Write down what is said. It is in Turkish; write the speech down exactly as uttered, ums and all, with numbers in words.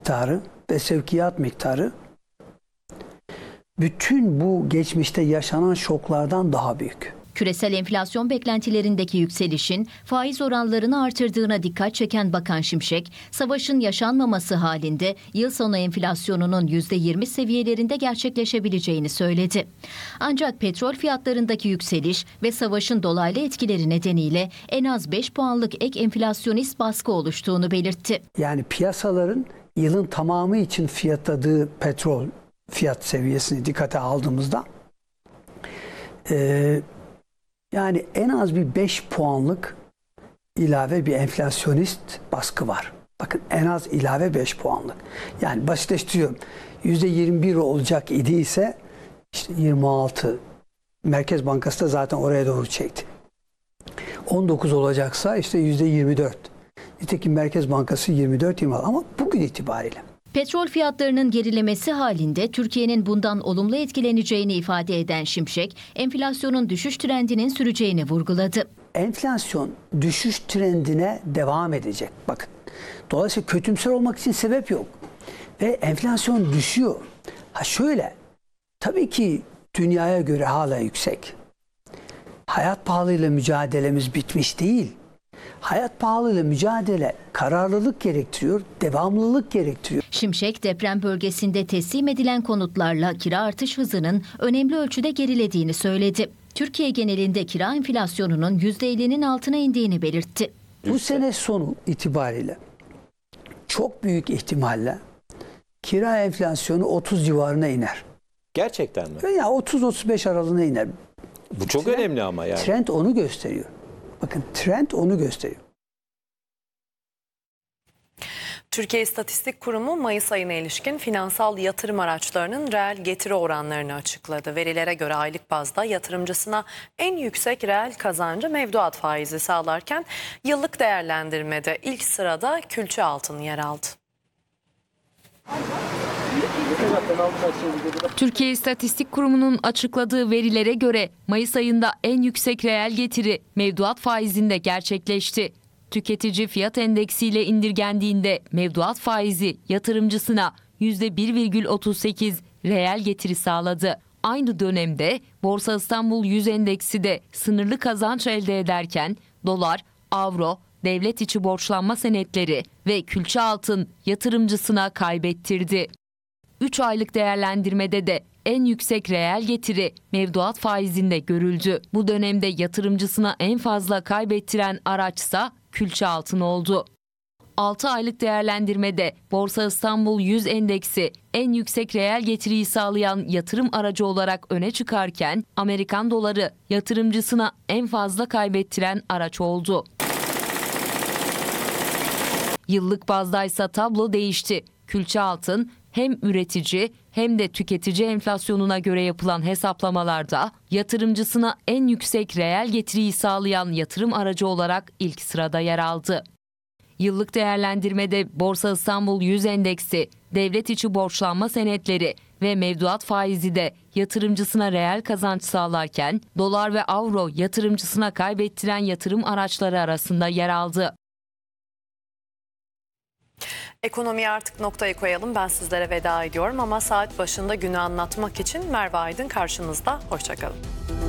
miktarı ve sevkiyat miktarı bütün bu geçmişte yaşanan şoklardan daha büyük. Küresel enflasyon beklentilerindeki yükselişin faiz oranlarını artırdığına dikkat çeken Bakan Şimşek, savaşın yaşanmaması halinde yıl sonu enflasyonunun yüzde yirmi seviyelerinde gerçekleşebileceğini söyledi. Ancak petrol fiyatlarındaki yükseliş ve savaşın dolaylı etkileri nedeniyle en az beş puanlık ek enflasyonist baskı oluştuğunu belirtti. Yani piyasaların yılın tamamı için fiyatladığı petrol fiyat seviyesini dikkate aldığımızda e, yani en az bir beş puanlık ilave bir enflasyonist baskı var. Bakın en az ilave beş puanlık. Yani basitleştiriyorum. yüzde yirmi bir olacak idiyse işte yirmi altı. Merkez Bankası da zaten oraya doğru çekti. on dokuz olacaksa işte yüzde yirmi dört. Nitekim Merkez Bankası yirmi dört yirmi altı ama bugün itibariyle. Petrol fiyatlarının gerilemesi halinde Türkiye'nin bundan olumlu etkileneceğini ifade eden Şimşek, enflasyonun düşüş trendinin süreceğini vurguladı. Enflasyon düşüş trendine devam edecek. Bakın. Dolayısıyla kötümser olmak için sebep yok. Ve enflasyon düşüyor. Ha şöyle, tabii ki dünyaya göre hala yüksek. Hayat pahalılığıyla mücadelemiz bitmiş değil. Hayat pahalılığıyla mücadele kararlılık gerektiriyor, devamlılık gerektiriyor. Şimşek, deprem bölgesinde teslim edilen konutlarla kira artış hızının önemli ölçüde gerilediğini söyledi. Türkiye genelinde kira enflasyonunun yüzde ellinin altına indiğini belirtti. Bu sene sonu itibariyle çok büyük ihtimalle kira enflasyonu otuz civarına iner. Gerçekten mi? Ya otuz otuz beş aralığına iner. Bu çok Trend, önemli ama yani. Trend onu gösteriyor. Bakın trend onu gösteriyor. Türkiye İstatistik Kurumu Mayıs ayına ilişkin finansal yatırım araçlarının reel getiri oranlarını açıkladı. Verilere göre aylık bazda yatırımcısına en yüksek reel kazancı mevduat faizi sağlarken yıllık değerlendirmede ilk sırada külçe altın yer aldı. Türkiye İstatistik Kurumu'nun açıkladığı verilere göre Mayıs ayında en yüksek reel getiri mevduat faizinde gerçekleşti. Tüketici fiyat endeksiyle indirgendiğinde mevduat faizi yatırımcısına yüzde bir virgül otuz sekiz reel getiri sağladı. Aynı dönemde Borsa İstanbul yüz endeksi de sınırlı kazanç elde ederken dolar, avro, devlet içi borçlanma senetleri ve külçe altın yatırımcısına kaybettirdi. üç aylık değerlendirmede de en yüksek reel getiri mevduat faizinde görüldü. Bu dönemde yatırımcısına en fazla kaybettiren araçsa külçe altın oldu. altı aylık değerlendirmede Borsa İstanbul yüz endeksi en yüksek reel getiriyi sağlayan yatırım aracı olarak öne çıkarken Amerikan doları yatırımcısına en fazla kaybettiren araç oldu. Yıllık bazdaysa tablo değişti. Külçe altın hem üretici hem de tüketici enflasyonuna göre yapılan hesaplamalarda yatırımcısına en yüksek reel getiriyi sağlayan yatırım aracı olarak ilk sırada yer aldı. Yıllık değerlendirmede Borsa İstanbul yüz endeksi, devlet içi borçlanma senetleri ve mevduat faizi de yatırımcısına reel kazanç sağlarken dolar ve avro yatırımcısına kaybettiren yatırım araçları arasında yer aldı. Ekonomiye artık noktayı koyalım. Ben sizlere veda ediyorum ama saat başında günü anlatmak için Merve Aydın karşınızda. Hoşça kalın.